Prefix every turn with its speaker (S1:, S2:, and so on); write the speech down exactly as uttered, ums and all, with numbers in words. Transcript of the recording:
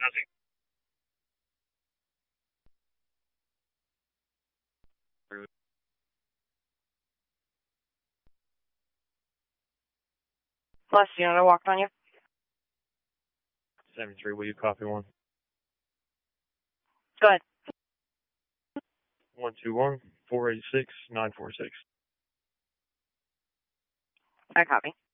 S1: Nothing.
S2: Bless you, and I walked on you.
S1: seventy-three, will you copy one?
S2: Go ahead.
S1: one two one, four eight six, nine four six.
S2: I copy.